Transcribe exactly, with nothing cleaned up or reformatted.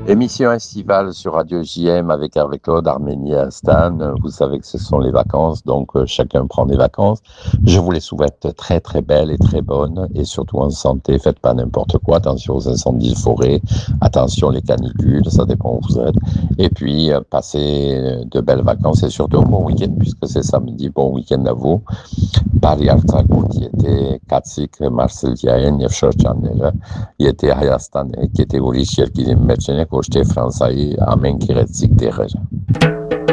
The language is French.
Émission estivale sur Radio J M avec Hervé Claude, Arménie et Stan. Vous savez que ce sont les vacances, donc euh, chacun prend des vacances. Je vous les souhaite très très belles et très bonnes, et surtout en santé. Faites pas n'importe quoi. Attention aux incendies de forêt, attention les canicules, ça dépend où vous êtes. Et puis euh, passez de belles vacances et surtout un bon week-end puisque c'est samedi. Bon week-end à vous. Bariarta Goutiete, Katsik, Marsilyaen, Yevshorchanere, Yete Hayastan, Kete Urishir, Kilim Merchene, Koshte Fransai, Amen Kiretzik Derre.